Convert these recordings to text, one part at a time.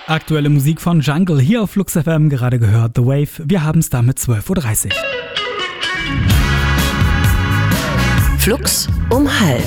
Aktuelle Musik von Jungle hier auf Flux FM, gerade gehört The Wave. Wir haben es damit 12.30 Uhr. Flux um 12:30.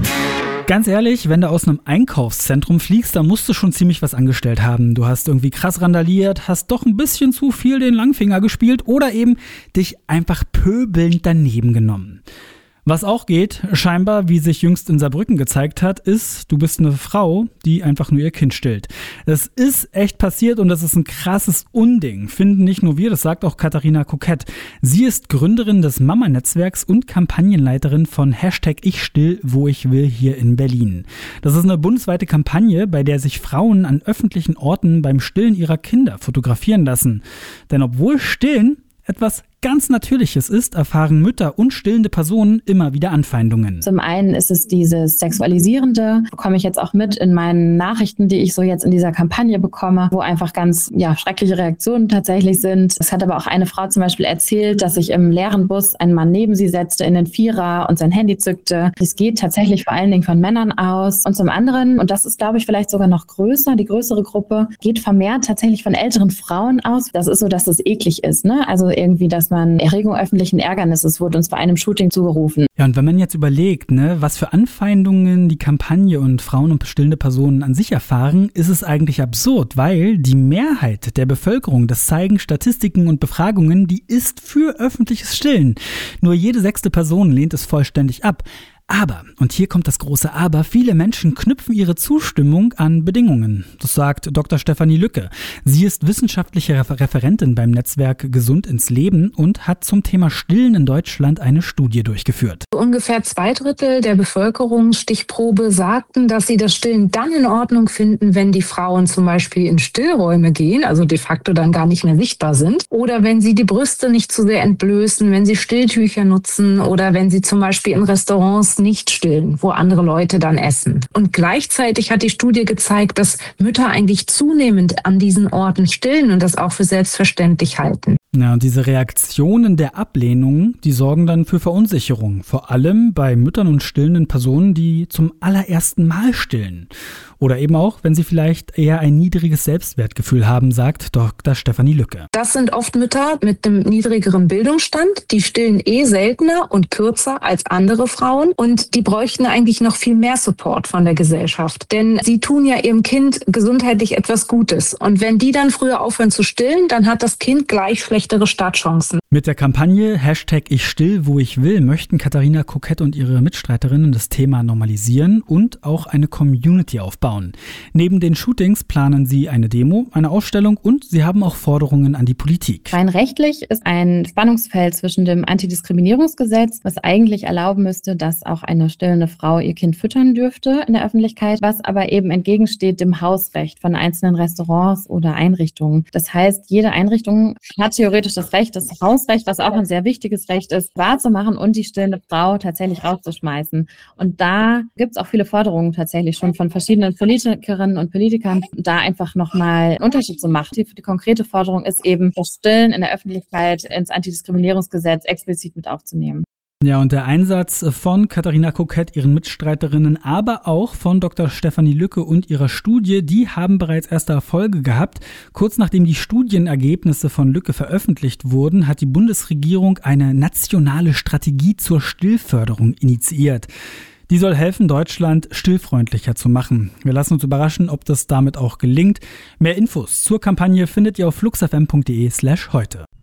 Ganz ehrlich, wenn du aus einem Einkaufszentrum fliegst, dann musst du schon ziemlich was angestellt haben. Du hast irgendwie krass randaliert, hast doch ein bisschen zu viel den Langfinger gespielt oder eben dich einfach pöbelnd daneben genommen. Was auch geht, scheinbar, wie sich jüngst in Saarbrücken gezeigt hat, ist, du bist eine Frau, die einfach nur ihr Kind stillt. Das ist echt passiert und das ist ein krasses Unding. Finden nicht nur wir, das sagt auch Katharina Kokett. Sie ist Gründerin des Mama-Netzwerks und Kampagnenleiterin von #IchStill-wo-ich-will hier in Berlin. Das ist eine bundesweite Kampagne, bei der sich Frauen an öffentlichen Orten beim Stillen ihrer Kinder fotografieren lassen. Denn obwohl Stillen etwas ganz Natürliches ist, erfahren Mütter und stillende Personen immer wieder Anfeindungen. Zum einen ist es dieses Sexualisierende, bekomme ich jetzt auch mit in meinen Nachrichten, die ich so jetzt in dieser Kampagne bekomme, wo einfach ganz schreckliche Reaktionen tatsächlich sind. Es hat aber auch eine Frau zum Beispiel erzählt, dass sich im leeren Bus ein Mann neben sie setzte in den Vierer und sein Handy zückte. Das geht tatsächlich vor allen Dingen von Männern aus. Und zum anderen, und das ist glaube ich vielleicht sogar noch größer, die größere Gruppe, geht vermehrt tatsächlich von älteren Frauen aus. Das ist so, dass es eklig ist, ne? Also irgendwie, dass man Erregung öffentlichen Ärgernisses wurde uns bei einem Shooting zugerufen. Ja, und wenn man jetzt überlegt, was für Anfeindungen die Kampagne und Frauen und stillende Personen an sich erfahren, ist es eigentlich absurd, weil die Mehrheit der Bevölkerung, das zeigen Statistiken und Befragungen, die ist für öffentliches Stillen. Nur jede 6. Person lehnt es vollständig ab. Aber, und hier kommt das große Aber, viele Menschen knüpfen ihre Zustimmung an Bedingungen. Das sagt Dr. Stefanie Lücke. Sie ist wissenschaftliche Referentin beim Netzwerk Gesund ins Leben und hat zum Thema Stillen in Deutschland eine Studie durchgeführt. Ungefähr 2/3 der Bevölkerungsstichprobe sagten, dass sie das Stillen dann in Ordnung finden, wenn die Frauen zum Beispiel in Stillräume gehen, also de facto dann gar nicht mehr sichtbar sind, oder wenn sie die Brüste nicht zu sehr entblößen, wenn sie Stilltücher nutzen oder wenn sie zum Beispiel in Restaurants nicht stillen, wo andere Leute dann essen. Und gleichzeitig hat die Studie gezeigt, dass Mütter eigentlich zunehmend an diesen Orten stillen und das auch für selbstverständlich halten. Ja, und diese Reaktionen der Ablehnung, die sorgen dann für Verunsicherung. Vor allem bei Müttern und stillenden Personen, die zum allerersten Mal stillen. Oder eben auch, wenn sie vielleicht eher ein niedriges Selbstwertgefühl haben, sagt Dr. Stefanie Lücke. Das sind oft Mütter mit einem niedrigeren Bildungsstand, die stillen seltener und kürzer als andere Frauen und die bräuchten eigentlich noch viel mehr Support von der Gesellschaft. Denn sie tun ja ihrem Kind gesundheitlich etwas Gutes. Und wenn die dann früher aufhören zu stillen, dann hat das Kind gleich schlechtere Startchancen. Mit der Kampagne #IchStill-wo-ich-will möchten Katharina Kokett und ihre Mitstreiterinnen das Thema normalisieren und auch eine Community aufbauen. Neben den Shootings planen sie eine Demo, eine Ausstellung und sie haben auch Forderungen an die Politik. Rein rechtlich ist ein Spannungsfeld zwischen dem Antidiskriminierungsgesetz, was eigentlich erlauben müsste, dass auch eine stillende Frau ihr Kind füttern dürfte in der Öffentlichkeit, was aber eben entgegensteht dem Hausrecht von einzelnen Restaurants oder Einrichtungen. Das heißt, jede Einrichtung hat theoretisch das Recht, das Hausrecht, was auch ein sehr wichtiges Recht ist, wahrzumachen und die stillende Frau tatsächlich rauszuschmeißen. Und da gibt es auch viele Forderungen tatsächlich schon von verschiedenen Politikerinnen und Politikern, da einfach nochmal einen Unterschied zu machen. Die konkrete Forderung ist eben, das Stillen in der Öffentlichkeit ins Antidiskriminierungsgesetz explizit mit aufzunehmen. Ja, und der Einsatz von Katharina Kokett, ihren Mitstreiterinnen, aber auch von Dr. Stefanie Lücke und ihrer Studie, die haben bereits erste Erfolge gehabt. Kurz nachdem die Studienergebnisse von Lücke veröffentlicht wurden, hat die Bundesregierung eine nationale Strategie zur Stillförderung initiiert. Die soll helfen, Deutschland stillfreundlicher zu machen. Wir lassen uns überraschen, ob das damit auch gelingt. Mehr Infos zur Kampagne findet ihr auf fluxfm.de/heute.